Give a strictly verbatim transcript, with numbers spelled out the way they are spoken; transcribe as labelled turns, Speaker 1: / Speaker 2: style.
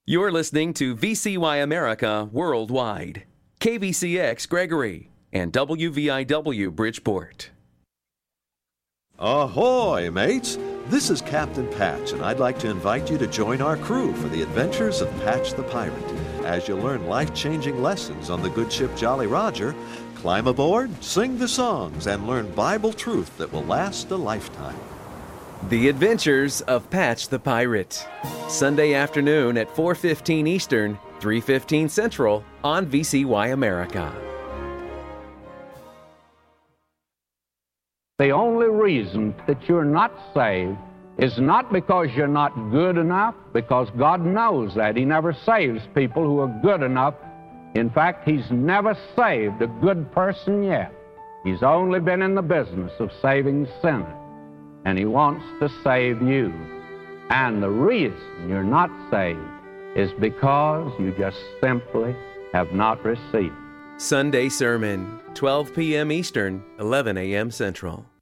Speaker 1: You're listening to V C Y America Worldwide, K V C X Gregory, and W V I W Bridgeport.
Speaker 2: Ahoy, mates! This is Captain Patch, and I'd like to invite you to join our crew for the adventures of Patch the Pirate. As you learn life-changing lessons on the good ship Jolly Roger, climb aboard, sing the songs, and learn Bible truth that will last a lifetime.
Speaker 1: The Adventures of Patch the Pirate. Sunday afternoon at four fifteen Eastern, three fifteen Central on V C Y America.
Speaker 3: The only reason that you're not saved is not because you're not good enough, because God knows that. He never saves people who are good enough. In fact, He's never saved a good person yet. He's only been in the business of saving sinners. And He wants to save you. And the reason you're not saved is because you just simply have not received.
Speaker 1: Sunday Sermon, twelve p.m. Eastern, eleven a.m. Central.